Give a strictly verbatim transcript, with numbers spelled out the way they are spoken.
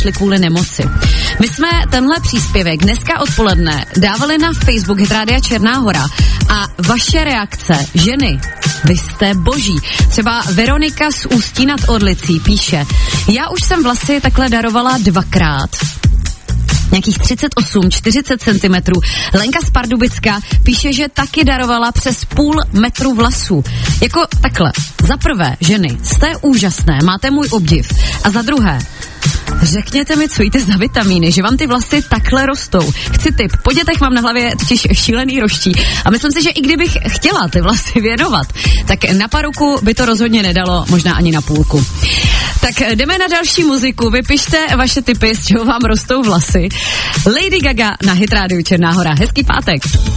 odešly kvůli nemoci. My jsme tenhle příspěvek dneska odpoledne dávali na Facebook Hit Rádia Černá Hora a vaše reakce, ženy, vy jste boží. Třeba Veronika z Ústí nad Orlicí píše: já už jsem vlasy takhle darovala dvakrát. Nějakých třicet osm čtyřicet centimetrů. Lenka z Pardubicka píše, že taky darovala přes půl metru vlasů. Jako takhle. Za prvé, ženy, jste úžasné, máte můj obdiv. A za druhé, řekněte mi, co jíte za vitamíny, že vám ty vlasy takhle rostou. Chci tip. Po dětech mám na hlavě totiž šílený roští. A myslím si, že i kdybych chtěla ty vlasy věnovat, tak na paruku by to rozhodně nedalo, možná ani na půlku. Tak jdeme na další muziku. Vypište vaše tipy, z čeho vám rostou vlasy. Lady Gaga na Hit Rádiu Černá Hora. Hezký pátek.